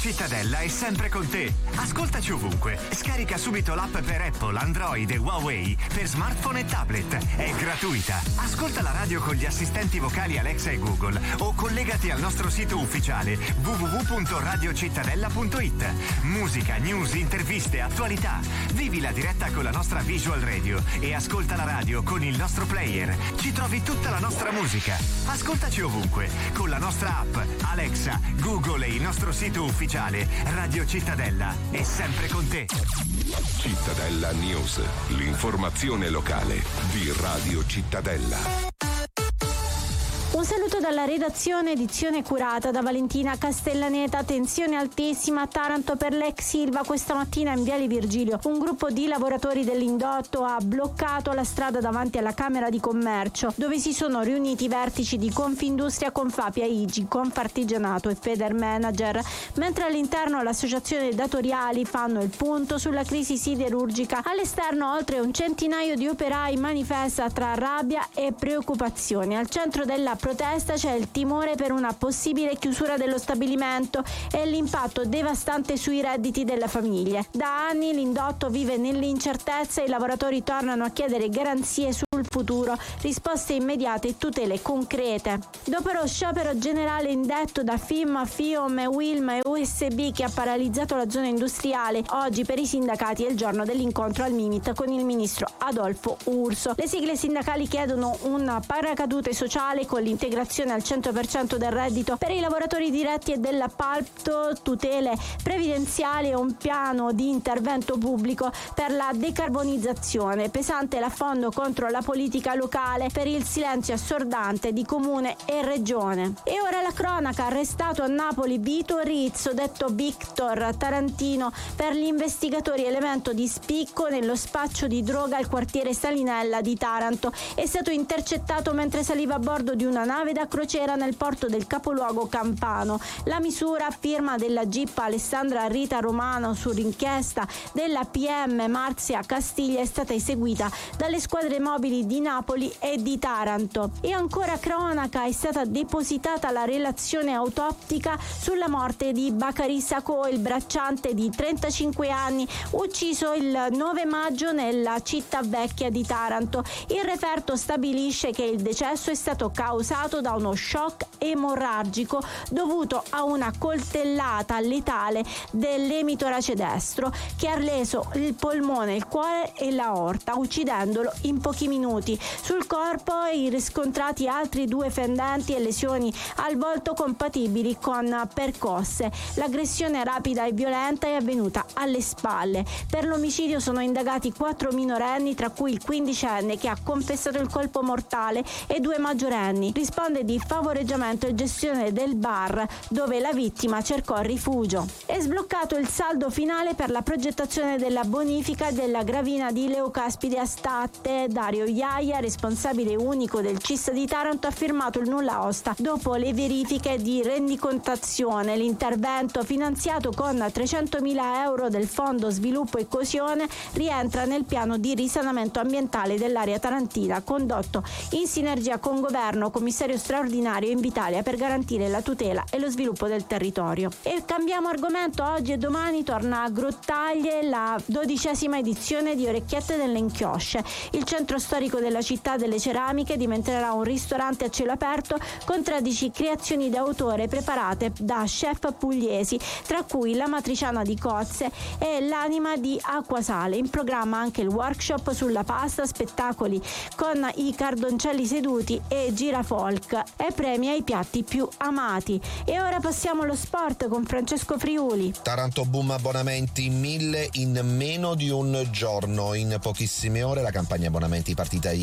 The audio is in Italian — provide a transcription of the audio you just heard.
Cittadella è sempre con te. Ascoltaci ovunque. Scarica subito l'app per Apple, Android e Huawei per smartphone e tablet. È gratuita. Ascolta la radio con gli assistenti vocali Alexa e Google o collegati al nostro sito ufficiale www.radiocittadella.it. Musica, news, interviste, attualità. Vivi la diretta con la nostra Visual Radio e ascolta la radio con il nostro player. Ci trovi tutta la nostra musica. Ascoltaci ovunque con la nostra app, Alexa, Google e il nostro sito ufficiale. Radio Cittadella è sempre con te. Cittadella News, l'informazione locale di Radio Cittadella. Un saluto dalla redazione, edizione curata da Valentina Castellaneta. Tensione altissima a Taranto per l'ex Ilva. Questa mattina in Viale Virgilio un gruppo di lavoratori dell'indotto ha bloccato la strada davanti alla Camera di Commercio, dove si sono riuniti i vertici di Confindustria, Confapia, IGI, Confartigianato e Federmanager, mentre all'interno l'associazione datoriali fanno il punto sulla crisi siderurgica. All'esterno oltre un centinaio di operai manifesta tra rabbia e preoccupazioni. Al centro della protesta c'è il timore per una possibile chiusura dello stabilimento e l'impatto devastante sui redditi delle famiglie. Da anni l'indotto vive nell'incertezza e i lavoratori tornano a chiedere garanzie sul futuro, risposte immediate e tutele concrete. Dopo lo sciopero generale indetto da FIM, FIOM, WILM e USB che ha paralizzato la zona industriale, oggi per i sindacati è il giorno dell'incontro al Mimit con il ministro Adolfo Urso. Le sigle sindacali chiedono un paracadute sociale con l'integrazione al 100% del reddito per i lavoratori diretti e dell'appalto, tutele previdenziali e un piano di intervento pubblico per la decarbonizzazione. Pesante l'affondo contro la politica locale per il silenzio assordante di comune e regione. E ora la cronaca: arrestato a Napoli Vito Rizzo, detto Victor Tarantino, per gli investigatori elemento di spicco nello spaccio di droga al quartiere Salinella di Taranto. È stato intercettato mentre saliva a bordo di una nave da crociera nel porto del capoluogo campano. La misura, firma della GIP Alessandra Rita Romano su richiesta della PM Marzia Castiglia, è stata eseguita dalle squadre mobili di Napoli e di Taranto. E ancora cronaca: è stata depositata la relazione autoptica sulla morte di Bacari Sacco, il bracciante di 35 anni ucciso il 9 maggio nella città vecchia di Taranto. Il referto stabilisce che il decesso è stato causato da uno shock emorragico dovuto a una coltellata letale dell'emitorace destro che ha leso il polmone, il cuore e l'aorta, uccidendolo in pochi minuti. Sul corpo riscontrati altri 2 fendenti e lesioni al volto compatibili con percosse. L'aggressione rapida e violenta è avvenuta alle spalle. Per l'omicidio sono indagati 4 minorenni, tra cui il 15enne che ha confessato il colpo mortale e 2 maggiorenni. Risponde di favoreggiamento e gestione del bar dove la vittima cercò rifugio. È sbloccato il saldo finale per la progettazione della bonifica della gravina di Leucaspide a Statte. Dario Iaia, responsabile unico del CIS di Taranto, ha firmato il nulla osta dopo le verifiche di rendicontazione. L'intervento, finanziato con 300.000 euro del Fondo Sviluppo e Coesione, rientra nel piano di risanamento ambientale dell'area tarantina condotto in sinergia con governo, commissario straordinario e Invitalia per garantire la tutela e lo sviluppo del territorio. E cambiamo argomento: oggi e domani torna a Grottaglie la 12ª edizione di Orecchiette delle Inchiosce. Il centro storico della città delle ceramiche diventerà un ristorante a cielo aperto con 13 creazioni d'autore preparate da chef pugliesi, tra cui la matriciana di Cozze e l'anima di Acquasale. In programma anche il workshop sulla pasta, spettacoli con i cardoncelli seduti e girafolk e premi ai piatti più amati. E ora passiamo allo sport con Francesco Friuli. Taranto boom abbonamenti 1000 in meno di un giorno. In pochissime ore la campagna abbonamenti partita